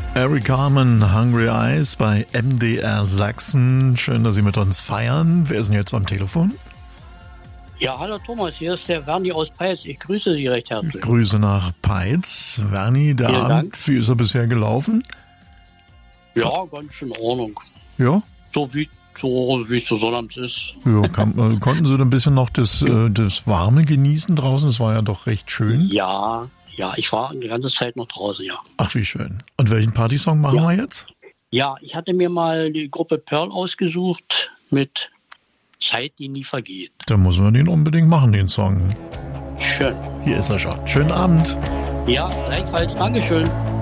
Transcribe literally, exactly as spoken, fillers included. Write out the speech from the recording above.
Eric Carmen, Hungry Eyes bei M D R Sachsen. Schön, dass Sie mit uns feiern. Wer ist denn jetzt am Telefon? Ja, hallo Thomas, hier ist der Werni aus Peitz. Ich grüße Sie recht herzlich. Grüße nach Peitz. Werni, der Vielen Abend, Dank. wie ist er bisher gelaufen? Ja, ganz in Ordnung. Ja? So wie so wie es zu Sonnabend ist. Ja, kann, äh, konnten Sie ein bisschen noch das, äh, das Warme genießen draußen? Es war ja doch recht schön. Ja, ja, ich war die ganze Zeit noch draußen, ja. Ach, wie schön. Und welchen Partysong machen Ja. wir jetzt? Ja, ich hatte mir mal die Gruppe Pearl ausgesucht mit Zeit, die nie vergeht. Dann müssen wir den unbedingt machen, den Song. Schön. Hier ist er schon. Schönen Abend. Ja, gleichfalls. Dankeschön.